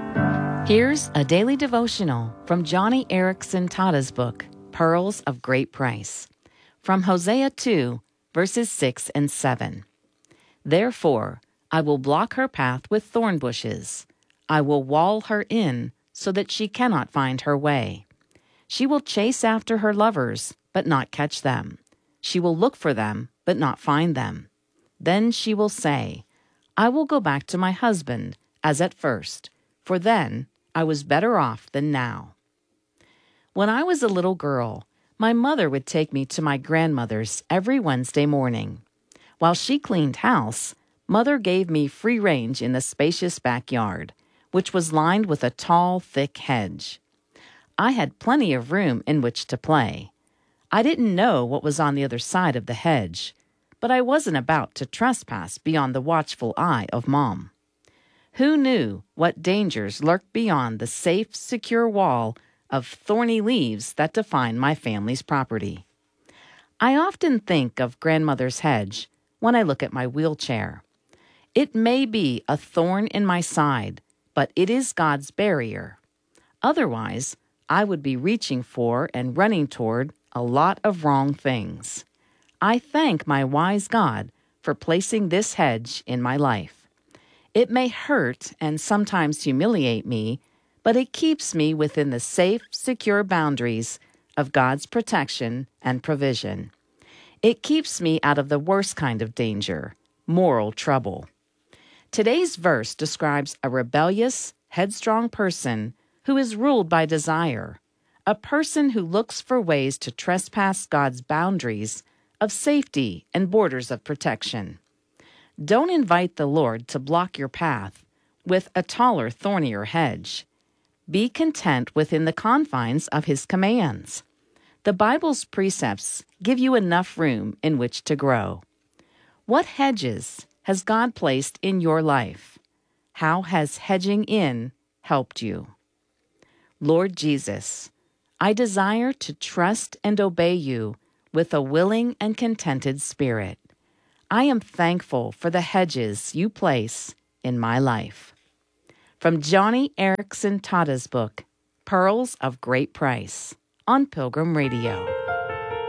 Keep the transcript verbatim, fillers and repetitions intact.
Here's a daily devotional from Johnny Erickson Tada's book, Pearls of Great Price, from Hosea two, verses six and seven. Therefore, I will block her path with thorn bushes. I will wall her in so that she cannot find her way. She will chase after her lovers, but not catch them. She will look for them, but not find them. Then she will say, I will go back to my husband, as at first, for then I was better off than now. When I was a little girl, my mother would take me to my grandmother's every Wednesday morning. While she cleaned house, Mother gave me free range in the spacious backyard, which was lined with a tall, thick hedge. I had plenty of room in which to play. I didn't know what was on the other side of the hedge, but I wasn't about to trespass beyond the watchful eye of Mom. Who knew what dangers lurked beyond the safe, secure wall of thorny leaves that defined my family's property? I often think of Grandmother's hedge when I look at my wheelchair. It may be a thorn in my side, but it is God's barrier. Otherwise, I would be reaching for and running toward a lot of wrong things. I thank my wise God for placing this hedge in my life. It may hurt and sometimes humiliate me, but it keeps me within the safe, secure boundaries of God's protection and provision. It keeps me out of the worst kind of danger, moral trouble. Today's verse describes a rebellious, headstrong person who is ruled by desire, a person who looks for ways to trespass God's boundaries of safety and borders of protection. Don't invite the Lord to block your path with a taller, thornier hedge. Be content within the confines of His commands. The Bible's precepts give you enough room in which to grow. What hedges has God placed in your life? How has hedging in helped you? Lord Jesus, I desire to trust and obey you with a willing and contented spirit. I am thankful for the hedges you place in my life. From Johnny Erickson Tada's book, Pearls of Great Price, on Pilgrim Radio.